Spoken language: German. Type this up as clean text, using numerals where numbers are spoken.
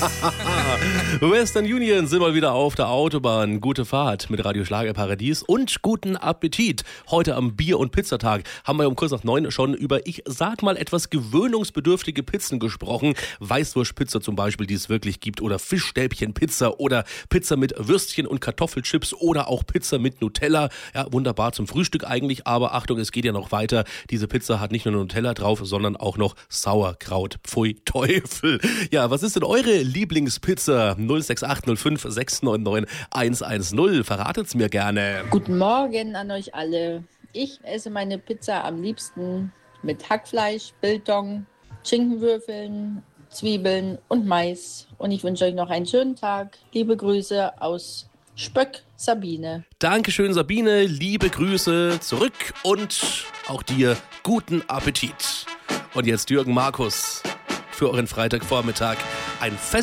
Western Union sind mal wieder auf der Autobahn. Gute Fahrt mit Radio Schlagerparadies und guten Appetit. Heute am Bier- und Pizzatag haben wir um kurz nach 9 schon über, ich sag mal, etwas gewöhnungsbedürftige Pizzen gesprochen. Weißwurstpizza zum Beispiel, die es wirklich gibt, oder Fischstäbchenpizza oder Pizza mit Würstchen und Kartoffelchips oder auch Pizza mit Nutella. Ja, wunderbar zum Frühstück eigentlich, aber Achtung, es geht ja noch weiter. Diese Pizza hat nicht nur Nutella drauf, sondern auch noch Sauerkraut. Pfui Teufel. Ja, was ist denn eure Lieblingspizza? 06805 699 110. Verratet's mir gerne. Guten Morgen an euch alle. Ich esse meine Pizza am liebsten mit Hackfleisch, Biltong, Schinkenwürfeln, Zwiebeln und Mais. Und ich wünsche euch noch einen schönen Tag. Liebe Grüße aus Spöck, Sabine. Dankeschön, Sabine. Liebe Grüße zurück und auch dir guten Appetit. Und jetzt Jürgen Markus für euren Freitagvormittag. Ein Fest